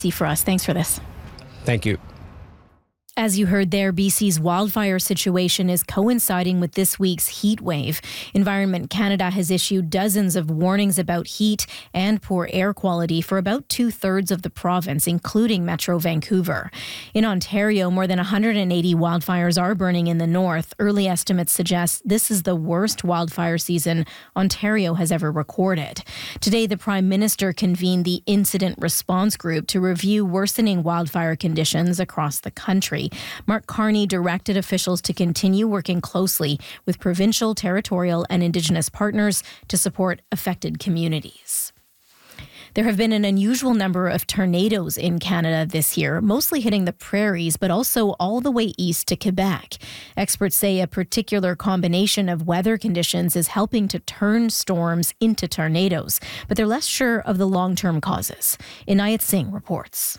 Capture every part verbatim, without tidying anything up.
For us. Thanks for this. Thank you. As you heard there, B C's wildfire situation is coinciding with this week's heat wave. Environment Canada has issued dozens of warnings about heat and poor air quality for about two-thirds of the province, including Metro Vancouver. In Ontario, more than one hundred eighty wildfires are burning in the north. Early estimates suggest this is the worst wildfire season Ontario has ever recorded. Today, the Prime Minister convened the Incident Response Group to review worsening wildfire conditions across the country. Mark Carney directed officials to continue working closely with provincial, territorial, and Indigenous partners to support affected communities. There have been an unusual number of tornadoes in Canada this year, mostly hitting the prairies, but also all the way east to Quebec. Experts say a particular combination of weather conditions is helping to turn storms into tornadoes, but they're less sure of the long-term causes. Inayat Singh reports.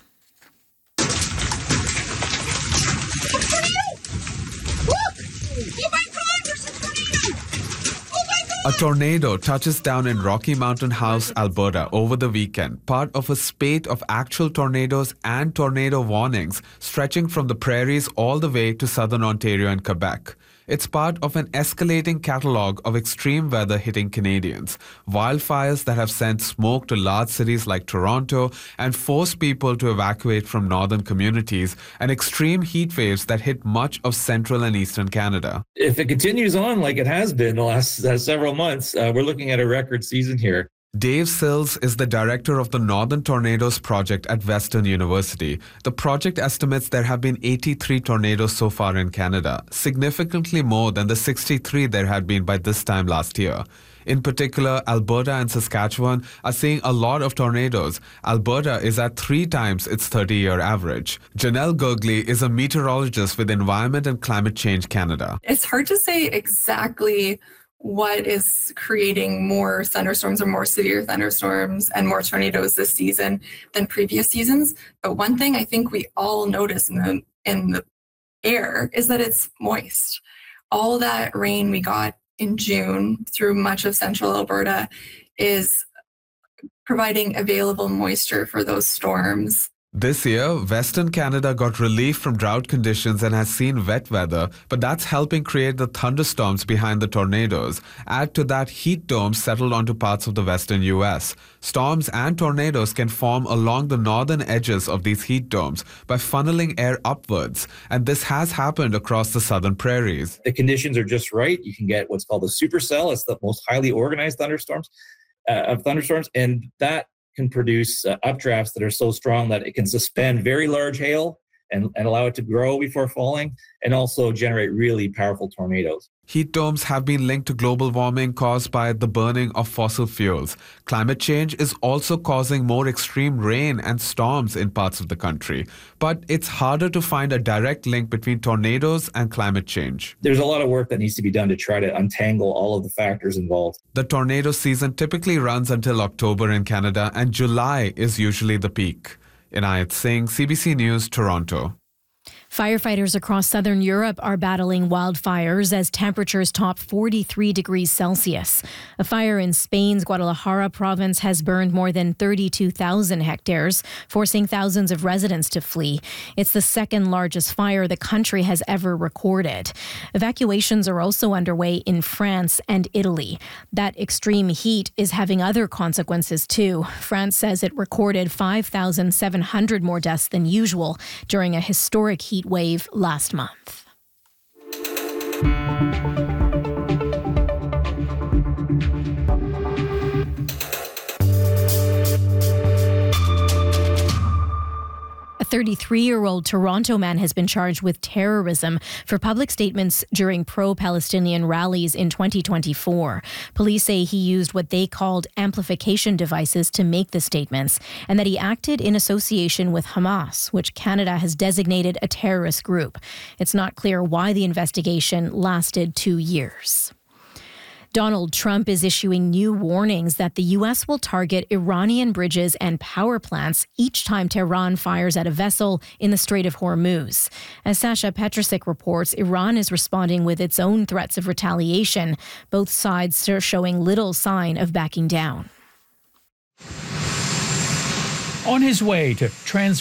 A tornado touches down in Rocky Mountain House, Alberta over the weekend, part of a spate of actual tornadoes and tornado warnings stretching from the prairies all the way to southern Ontario and Quebec. It's part of an escalating catalogue of extreme weather hitting Canadians. Wildfires that have sent smoke to large cities like Toronto and forced people to evacuate from northern communities, and extreme heat waves that hit much of central and eastern Canada. If it continues on like it has been the last uh, several months, uh, we're looking at a record season here. Dave Sills is the director of the Northern Tornadoes Project at Western University. The project estimates there have been eighty-three tornadoes so far in Canada, significantly more than the sixty-three there had been by this time last year. In particular, Alberta and Saskatchewan are seeing a lot of tornadoes. Alberta is at three times its thirty-year average. Janelle Gurgley is a meteorologist with Environment and Climate Change Canada. It's hard to say exactly what is creating more thunderstorms or more severe thunderstorms and more tornadoes this season than previous seasons. But one thing I think we all notice in the in the air is that it's moist. All that rain we got in June through much of central Alberta is providing available moisture for those storms. This year, Western Canada got relief from drought conditions and has seen wet weather, but that's helping create the thunderstorms behind the tornadoes. Add to that, heat domes settled onto parts of the western U S. Storms and tornadoes can form along the northern edges of these heat domes by funneling air upwards, and this has happened across the southern prairies. The conditions are just right. You can get what's called a supercell. It's the most highly organized thunderstorms uh, of thunderstorms, and that can produce uh, updrafts that are so strong that it can suspend very large hail and, and allow it to grow before falling, and also generate really powerful tornadoes. Heat domes have been linked to global warming caused by the burning of fossil fuels. Climate change is also causing more extreme rain and storms in parts of the country. But it's harder to find a direct link between tornadoes and climate change. There's a lot of work that needs to be done to try to untangle all of the factors involved. The tornado season typically runs until October in Canada, and July is usually the peak. Inayat Singh, C B C News, Toronto. Firefighters across southern Europe are battling wildfires as temperatures top forty-three degrees Celsius. A fire in Spain's Guadalajara province has burned more than thirty-two thousand hectares, forcing thousands of residents to flee. It's the second largest fire the country has ever recorded. Evacuations are also underway in France and Italy. That extreme heat is having other consequences too. France says it recorded five thousand seven hundred more deaths than usual during a historic heat wave last month. A thirty-three-year-old Toronto man has been charged with terrorism for public statements during pro-Palestinian rallies in twenty twenty-four. Police say he used what they called amplification devices to make the statements, and that he acted in association with Hamas, which Canada has designated a terrorist group. It's not clear why the investigation lasted two years. Donald Trump is issuing new warnings that the U S will target Iranian bridges and power plants each time Tehran fires at a vessel in the Strait of Hormuz. As Sasha Petrusik reports, Iran is responding with its own threats of retaliation, both sides are showing little sign of backing down. On his way to transfer